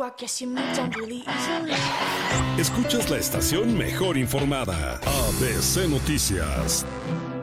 I guess you moved on really easily. Escuchas la estación mejor informada, ABC Noticias.